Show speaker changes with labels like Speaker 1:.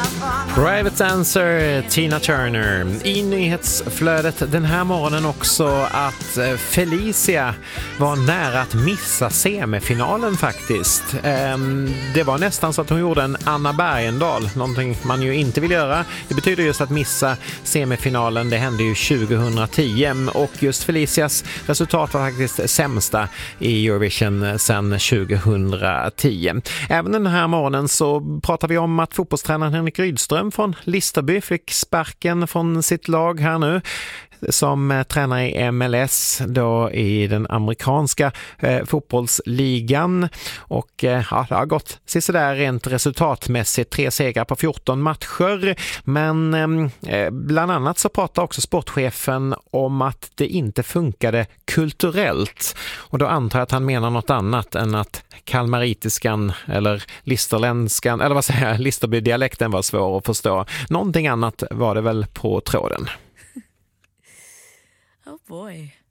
Speaker 1: Private Dancer, Tina Turner. I nyhetsflödet den här morgonen också att Felicia var nära att missa semifinalen faktiskt. Det var nästan så att hon gjorde en Anna Bergendahl, någonting man ju inte vill göra. Det betyder just att missa semifinalen, det hände ju 2010 och just Felicias resultat var faktiskt sämsta i Eurovision sedan 2010. Även den här morgonen så pratar vi om att fotbollstränaren Henrik Rydström från Listerby fick sparken från sitt lag här nu som tränare i MLS då i den amerikanska fotbollsligan och det har gått sådär rent resultatmässigt 3 segrar på 14 matcher men bland annat så pratar också sportchefen om att det inte funkade kulturellt och då antar jag att han menar något annat än att kalmaritiskan eller listerländskan eller vad säger jag, Listerby-dialekten var svår att förstå. Någonting annat var det väl på tråden.
Speaker 2: Oh boy.